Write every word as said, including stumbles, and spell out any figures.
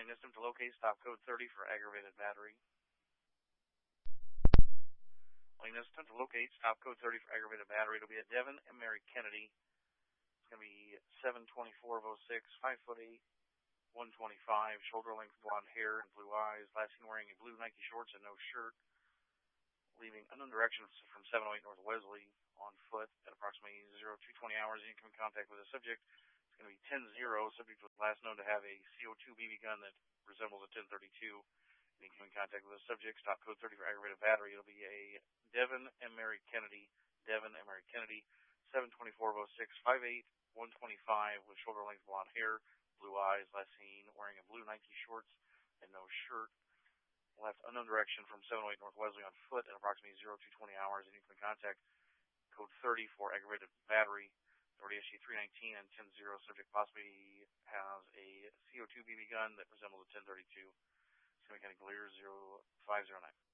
system to locate stop code thirty for aggravated battery. Calling this system to locate stop code thirty for aggravated battery. It'll be a Devin and Mary Kennedy. It's going to be seven twenty-four of oh six, five foot eight, one twenty-five, shoulder length blonde hair and blue eyes. Last seen wearing a blue Nike shorts and no shirt. Leaving unknown direction from seven oh eight North Wesley on foot at approximately zero two twenty hours. You come in contact with the subject. It's going to be ten zero. Subject was last known to have a C O two B B gun that resembles a ten thirty-two. You come in contact with the subject. Stop code thirty for aggravated battery. It'll be a Devin and Mary Kennedy. Devin and Mary Kennedy. seven twenty-four of oh six, five eight, one twenty-five with shoulder length blonde hair, blue eyes. Last seen wearing a blue Nike shorts and no shirt. Left unknown direction from seven oh eight North Wesley on foot at approximately zero two twenty hours. And you can contact code thirty for aggravated battery. Already S G three nineteen and ten zero. Subject possibly has a C O two B B gun that resembles a ten thirty-two. It's going to be kind of clear zero five zero nine.